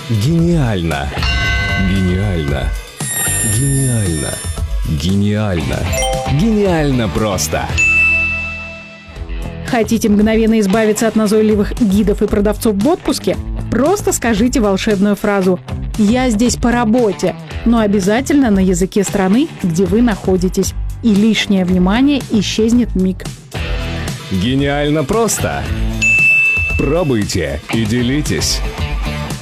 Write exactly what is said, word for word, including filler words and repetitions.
Гениально! Гениально! Гениально! Гениально! Гениально просто! Хотите мгновенно избавиться от назойливых гидов и продавцов в отпуске? Просто скажите волшебную фразу «Я здесь по работе», но обязательно на языке страны, где вы находитесь. И лишнее внимание исчезнет миг. Гениально просто! Пробуйте и делитесь!